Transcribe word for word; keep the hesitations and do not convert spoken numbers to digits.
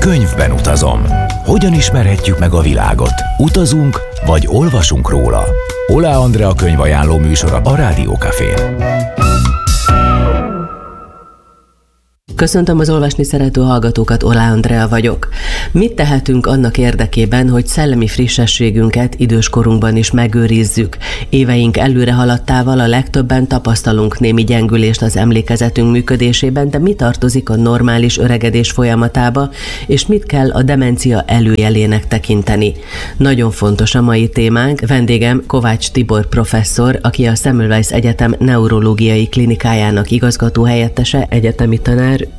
Könyvben utazom. Hogyan ismerhetjük meg a világot? Utazunk, vagy olvasunk róla? Oláh Andrea könyvajánló műsora a Rádió Cafén. Köszöntöm az olvasni szerető hallgatókat, Oláh Andrea vagyok. Mit tehetünk annak érdekében, hogy szellemi frissességünket időskorunkban is megőrizzük? Éveink előre haladtával a legtöbben tapasztalunk némi gyengülést az emlékezetünk működésében, de mi tartozik a normális öregedés folyamatába, és mit kell a demencia előjelének tekinteni? Nagyon fontos a mai témánk. Vendégem Kovács Tibor professzor, aki a Semmelweis Egyetem neurológiai klinikájának igazgató helyettese, egyetemi tanár.